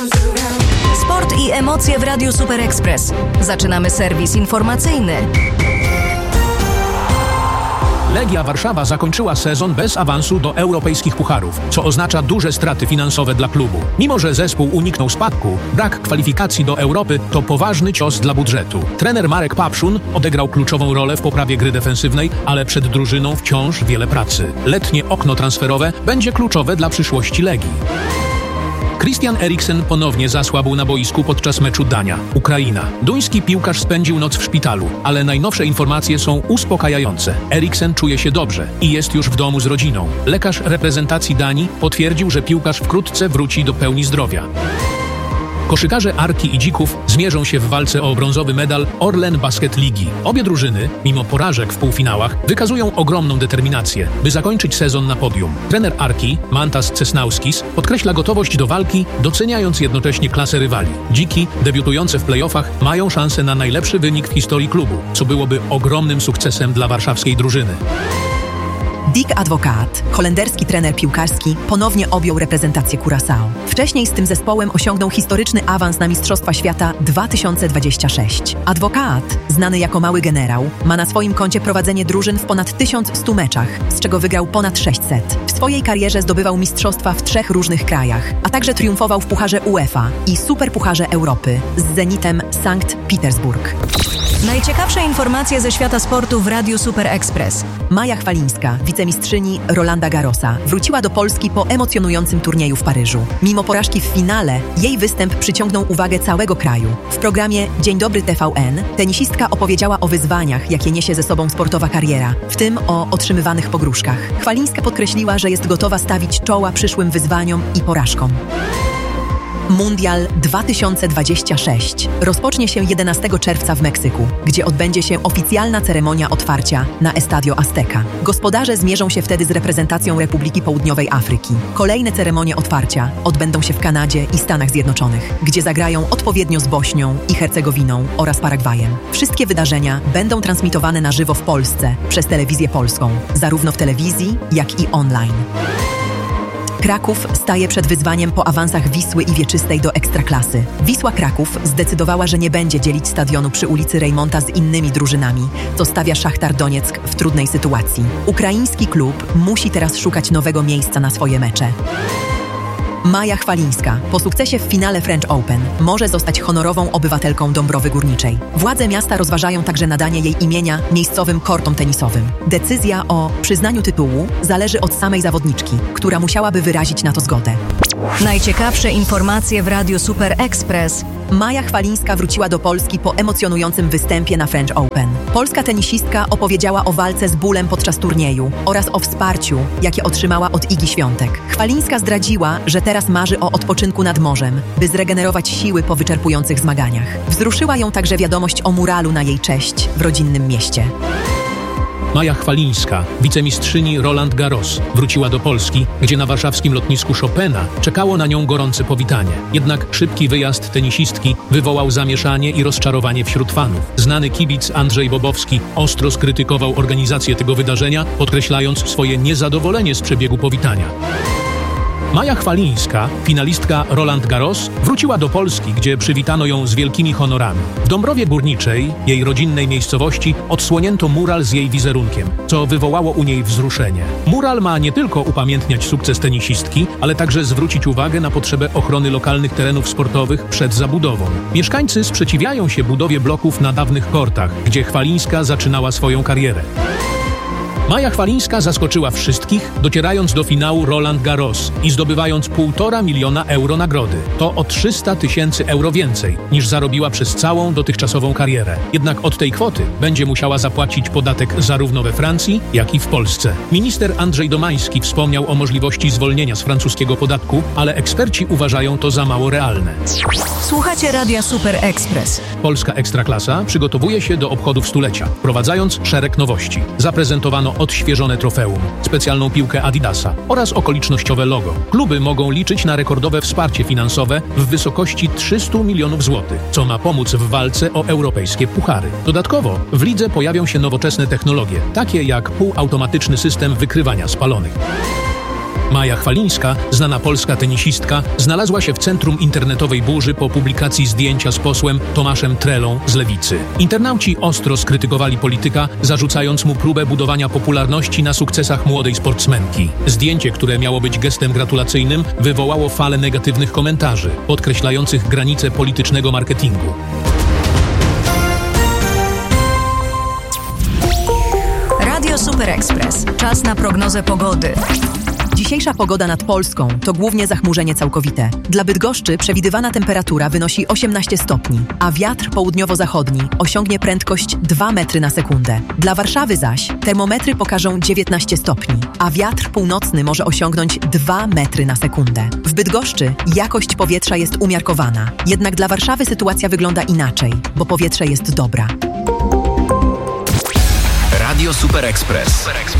Sport i emocje w Radiu Super Express. Zaczynamy serwis informacyjny. Legia Warszawa zakończyła sezon bez awansu do europejskich pucharów, co oznacza duże straty finansowe dla klubu. Mimo że zespół uniknął spadku, brak kwalifikacji do Europy to poważny cios dla budżetu. Trener Marek Papszun odegrał kluczową rolę w poprawie gry defensywnej, ale przed drużyną wciąż wiele pracy. Letnie okno transferowe będzie kluczowe dla przyszłości Legii. Christian Eriksen ponownie zasłabł na boisku podczas meczu Dania-Ukraina. Duński piłkarz spędził noc w szpitalu, ale najnowsze informacje są uspokajające. Eriksen czuje się dobrze i jest już w domu z rodziną. Lekarz reprezentacji Danii potwierdził, że piłkarz wkrótce wróci do pełni zdrowia. Koszykarze Arki i Dzików zmierzą się w walce o brązowy medal Orlen Basket Ligi. Obie drużyny, mimo porażek w półfinałach, wykazują ogromną determinację, by zakończyć sezon na podium. Trener Arki, Mantas Cesnauskis, podkreśla gotowość do walki, doceniając jednocześnie klasę rywali. Dziki, debiutujące w play-offach, mają szansę na najlepszy wynik w historii klubu, co byłoby ogromnym sukcesem dla warszawskiej drużyny. Dick Advocaat, holenderski trener piłkarski, ponownie objął reprezentację Curaçao. Wcześniej z tym zespołem osiągnął historyczny awans na Mistrzostwa Świata 2026. Advocaat, znany jako Mały Generał, ma na swoim koncie prowadzenie drużyn w ponad 1100 meczach, z czego wygrał ponad 600. W swojej karierze zdobywał mistrzostwa w 3 różnych krajach, a także triumfował w Pucharze UEFA i Superpucharze Europy z Zenitem Sankt Petersburg. Najciekawsze informacje ze świata sportu w Radiu Super Express. Maja Chwalińska, wicemistrzyni Rolanda Garrosa, wróciła do Polski po emocjonującym turnieju w Paryżu. Mimo porażki w finale, jej występ przyciągnął uwagę całego kraju. W programie Dzień Dobry TVN tenisistka opowiedziała o wyzwaniach, jakie niesie ze sobą sportowa kariera, w tym o otrzymywanych pogróżkach. Chwalińska podkreśliła, że jest gotowa stawić czoła przyszłym wyzwaniom i porażkom. Mundial 2026 rozpocznie się 11 czerwca w Meksyku, gdzie odbędzie się oficjalna ceremonia otwarcia na Estadio Azteca. Gospodarze zmierzą się wtedy z reprezentacją Republiki Południowej Afryki. Kolejne ceremonie otwarcia odbędą się w Kanadzie i Stanach Zjednoczonych, gdzie zagrają odpowiednio z Bośnią i Hercegowiną oraz Paragwajem. Wszystkie wydarzenia będą transmitowane na żywo w Polsce przez Telewizję Polską, zarówno w telewizji, jak i online. Kraków staje przed wyzwaniem po awansach Wisły i Wieczystej do Ekstraklasy. Wisła Kraków zdecydowała, że nie będzie dzielić stadionu przy ulicy Rejmonta z innymi drużynami, co stawia Szachtar Donieck w trudnej sytuacji. Ukraiński klub musi teraz szukać nowego miejsca na swoje mecze. Maja Chwalińska po sukcesie w finale French Open może zostać honorową obywatelką Dąbrowy Górniczej. Władze miasta rozważają także nadanie jej imienia miejscowym kortom tenisowym. Decyzja o przyznaniu tytułu zależy od samej zawodniczki, która musiałaby wyrazić na to zgodę. Najciekawsze informacje w Radiu Super Express. Maja Chwalińska wróciła do Polski po emocjonującym występie na French Open. Polska tenisistka opowiedziała o walce z bólem podczas turnieju oraz o wsparciu, jakie otrzymała od Igi Świątek. Chwalińska zdradziła, że teraz marzy o odpoczynku nad morzem, by zregenerować siły po wyczerpujących zmaganiach. Wzruszyła ją także wiadomość o muralu na jej cześć w rodzinnym mieście. Maja Chwalińska, wicemistrzyni Roland Garros, wróciła do Polski, gdzie na warszawskim lotnisku Chopina czekało na nią gorące powitanie. Jednak szybki wyjazd tenisistki wywołał zamieszanie i rozczarowanie wśród fanów. Znany kibic Andrzej Bobowski ostro skrytykował organizację tego wydarzenia, podkreślając swoje niezadowolenie z przebiegu powitania. Maja Chwalińska, finalistka Roland Garros, wróciła do Polski, gdzie przywitano ją z wielkimi honorami. W Dąbrowie Górniczej, jej rodzinnej miejscowości, odsłonięto mural z jej wizerunkiem, co wywołało u niej wzruszenie. Mural ma nie tylko upamiętniać sukces tenisistki, ale także zwrócić uwagę na potrzebę ochrony lokalnych terenów sportowych przed zabudową. Mieszkańcy sprzeciwiają się budowie bloków na dawnych kortach, gdzie Chwalińska zaczynała swoją karierę. Maja Chwalińska zaskoczyła wszystkich, docierając do finału Roland Garros i zdobywając 1,5 miliona euro nagrody. To o 300 000 euro więcej, niż zarobiła przez całą dotychczasową karierę. Jednak od tej kwoty będzie musiała zapłacić podatek zarówno we Francji, jak i w Polsce. Minister Andrzej Domański wspomniał o możliwości zwolnienia z francuskiego podatku, ale eksperci uważają to za mało realne. Słuchacie Radia Super Express. Polska Ekstraklasa przygotowuje się do obchodów stulecia, wprowadzając szereg nowości. Zaprezentowano odświeżone trofeum, specjalną piłkę Adidasa oraz okolicznościowe logo. Kluby mogą liczyć na rekordowe wsparcie finansowe w wysokości 300 milionów złotych, co ma pomóc w walce o europejskie puchary. Dodatkowo w lidze pojawią się nowoczesne technologie, takie jak półautomatyczny system wykrywania spalonych. Maja Chwalińska, znana polska tenisistka, znalazła się w centrum internetowej burzy po publikacji zdjęcia z posłem Tomaszem Trelą z Lewicy. Internauci ostro skrytykowali polityka, zarzucając mu próbę budowania popularności na sukcesach młodej sportsmenki. Zdjęcie, które miało być gestem gratulacyjnym, wywołało falę negatywnych komentarzy, podkreślających granice politycznego marketingu. Radio Super Express. Czas na prognozę pogody. Dzisiejsza pogoda nad Polską to głównie zachmurzenie całkowite. Dla Bydgoszczy przewidywana temperatura wynosi 18 stopni, a wiatr południowo-zachodni osiągnie prędkość 2 metry na sekundę. Dla Warszawy zaś termometry pokażą 19 stopni, a wiatr północny może osiągnąć 2 metry na sekundę. W Bydgoszczy jakość powietrza jest umiarkowana, jednak dla Warszawy sytuacja wygląda inaczej, bo powietrze jest dobra. Radio Super Express.